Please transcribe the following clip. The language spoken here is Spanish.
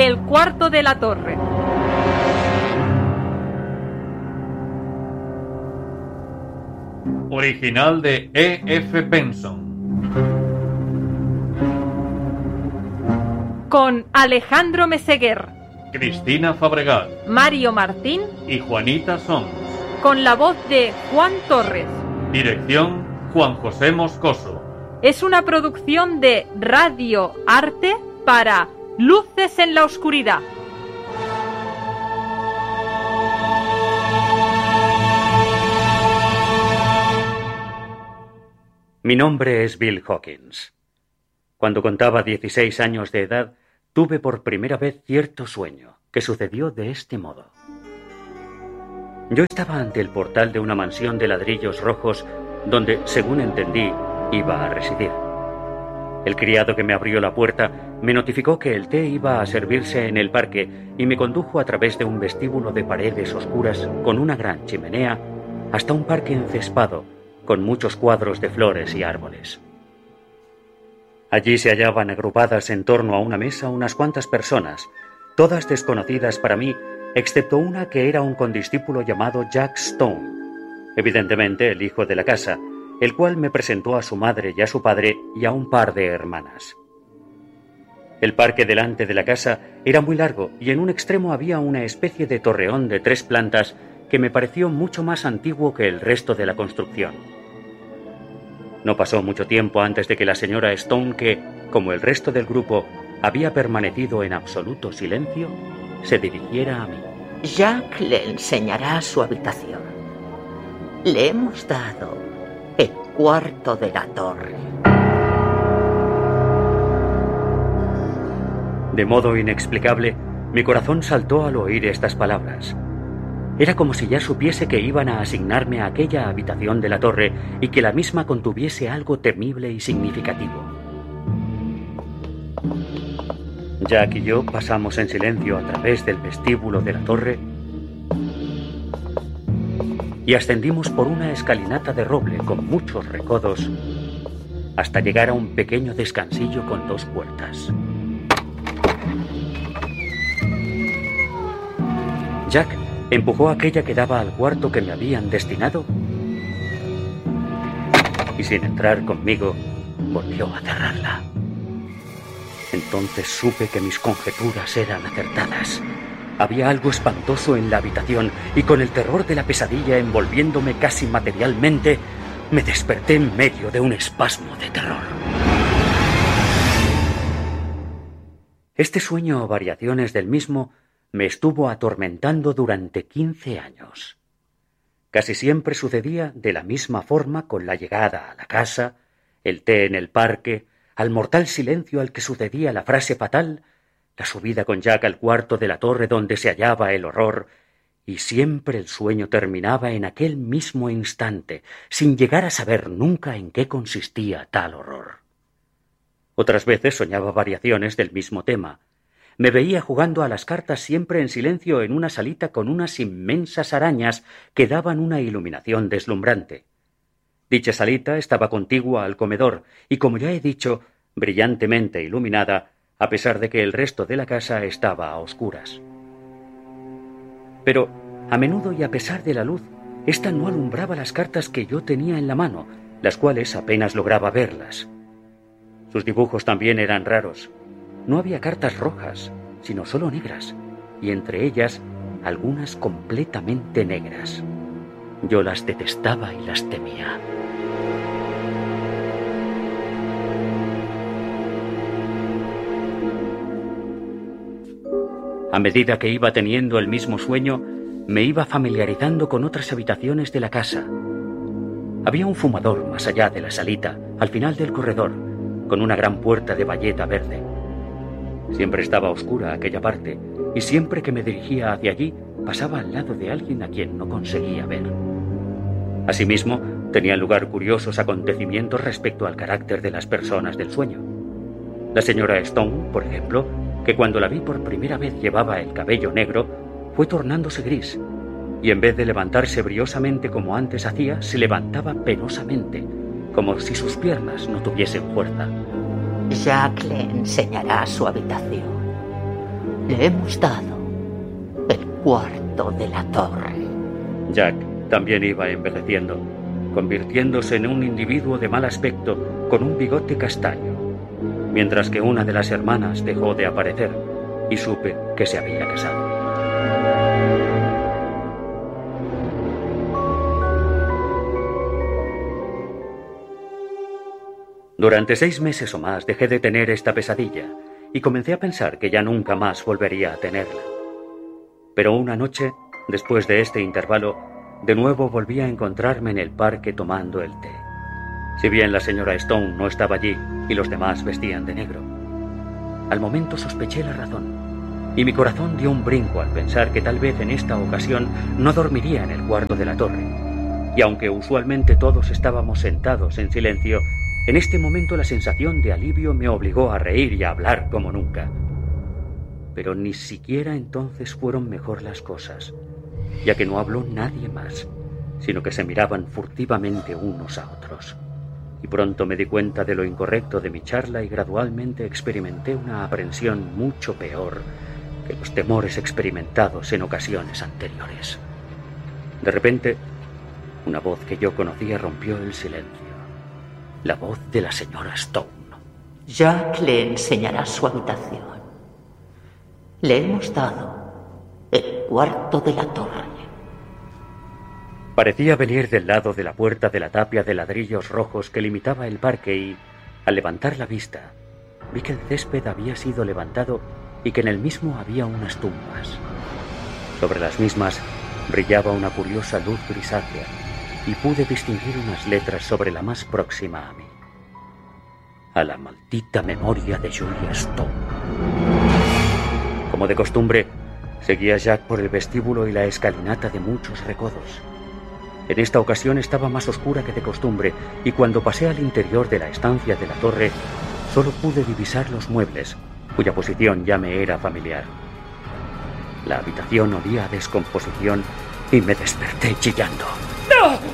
El cuarto de la torre. Original de E.F. Benson. Con Alejandro Meseguer, Cristina Fabregat, Mario Martín y Juanita Sons. Con la voz de Juan Torres. Dirección Juan José Moscoso. Es una producción de Radio Arte para Luces en la Oscuridad. Mi nombre es Bill Hawkins. Cuando contaba 16 años de edad, tuve por primera vez cierto sueño, que sucedió de este modo. Yo estaba ante el portal de una mansión de ladrillos rojos, donde, según entendí, iba a residir. El criado que me abrió la puerta me notificó que el té iba a servirse en el parque y me condujo a través de un vestíbulo de paredes oscuras con una gran chimenea hasta un parque encespado, con muchos cuadros de flores y árboles. Allí se hallaban agrupadas en torno a una mesa unas cuantas personas, todas desconocidas para mí, excepto una que era un condiscípulo llamado Jack Stone, evidentemente el hijo de la casa, el cual me presentó a su madre y a su padre y a un par de hermanas. El parque delante de la casa era muy largo y en un extremo había una especie de torreón de 3 plantas que me pareció mucho más antiguo que el resto de la construcción. No pasó mucho tiempo antes de que la señora Stone, que, como el resto del grupo, había permanecido en absoluto silencio, se dirigiera a mí. Jack le enseñará su habitación. Le hemos dado el cuarto de la torre. De modo inexplicable, mi corazón saltó al oír estas palabras. Era como si ya supiese que iban a asignarme a aquella habitación de la torre y que la misma contuviese algo temible y significativo. Jack y yo pasamos en silencio a través del vestíbulo de la torre y ascendimos por una escalinata de roble con muchos recodos hasta llegar a un pequeño descansillo con 2 puertas. Jack empujó aquella que daba al cuarto que me habían destinado y, sin entrar conmigo, volvió a cerrarla. Entonces supe que mis conjeturas eran acertadas. Había algo espantoso en la habitación y, con el terror de la pesadilla envolviéndome casi materialmente, me desperté en medio de un espasmo de terror. Este sueño o variaciones del mismo me estuvo atormentando durante 15 años. Casi siempre sucedía de la misma forma con la llegada a la casa, el té en el parque, al mortal silencio al que sucedía la frase fatal, la subida con Jack al cuarto de la torre donde se hallaba el horror, y siempre el sueño terminaba en aquel mismo instante, sin llegar a saber nunca en qué consistía tal horror. Otras veces soñaba variaciones del mismo tema. Me veía jugando a las cartas siempre en silencio en una salita con unas inmensas arañas que daban una iluminación deslumbrante. Dicha salita estaba contigua al comedor y, como ya he dicho, brillantemente iluminada, a pesar de que el resto de la casa estaba a oscuras. Pero, a menudo y a pesar de la luz, ésta no alumbraba las cartas que yo tenía en la mano, las cuales apenas lograba verlas. Sus dibujos también eran raros. No había cartas rojas, sino solo negras, y entre ellas algunas completamente negras. Yo las detestaba y las temía. A medida que iba teniendo el mismo sueño, me iba familiarizando con otras habitaciones de la casa. Había un fumador más allá de la salita, al final del corredor, con una gran puerta de bayeta verde. Siempre estaba oscura aquella parte, y siempre que me dirigía hacia allí, pasaba al lado de alguien a quien no conseguía ver. Asimismo, tenían lugar curiosos acontecimientos respecto al carácter de las personas del sueño. La señora Stone, por ejemplo, que cuando la vi por primera vez llevaba el cabello negro, fue tornándose gris, y en vez de levantarse briosamente como antes hacía, se levantaba penosamente, como si sus piernas no tuviesen fuerza. Jack le enseñará su habitación. Le hemos dado el cuarto de la torre. Jack también iba envejeciendo, convirtiéndose en un individuo de mal aspecto con un bigote castaño, mientras que una de las hermanas dejó de aparecer y supe que se había casado. Durante 6 meses o más dejé de tener esta pesadilla y comencé a pensar que ya nunca más volvería a tenerla. Pero una noche, después de este intervalo, de nuevo volví a encontrarme en el parque tomando el té. Si bien la señora Stone no estaba allí y los demás vestían de negro. Al momento sospeché la razón, y mi corazón dio un brinco al pensar que tal vez en esta ocasión no dormiría en el cuarto de la torre. Y aunque usualmente todos estábamos sentados en silencio, en este momento la sensación de alivio me obligó a reír y a hablar como nunca. Pero ni siquiera entonces fueron mejor las cosas, ya que no habló nadie más, sino que se miraban furtivamente unos a otros. Y pronto me di cuenta de lo incorrecto de mi charla y gradualmente experimenté una aprensión mucho peor que los temores experimentados en ocasiones anteriores. De repente, una voz que yo conocía rompió el silencio. La voz de la señora Stone. Jack le enseñará su habitación. Le hemos dado el cuarto de la torre. Parecía venir del lado de la puerta de la tapia de ladrillos rojos que limitaba el parque y, al levantar la vista, vi que el césped había sido levantado y que en el mismo había unas tumbas. Sobre las mismas brillaba una curiosa luz grisácea y pude distinguir unas letras sobre la más próxima a mí. A la maldita memoria de Julia Stone. Como de costumbre, seguí a Jack por el vestíbulo y la escalinata de muchos recodos. En esta ocasión estaba más oscura que de costumbre, y cuando pasé al interior de la estancia de la torre, solo pude divisar los muebles, cuya posición ya me era familiar. La habitación olía a descomposición y me desperté chillando. ¡No!